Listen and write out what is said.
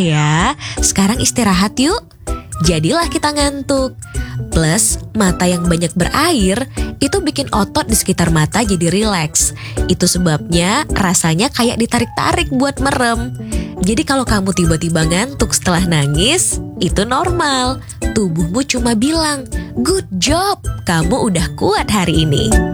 ya. Sekarang istirahat yuk. Jadilah kita ngantuk. Plus, mata yang banyak berair itu bikin otot di sekitar mata jadi rileks. Itu sebabnya rasanya kayak ditarik-tarik buat merem. Jadi kalau kamu tiba-tiba ngantuk setelah nangis, itu normal. Tubuhmu cuma bilang, "Good job, kamu udah kuat hari ini."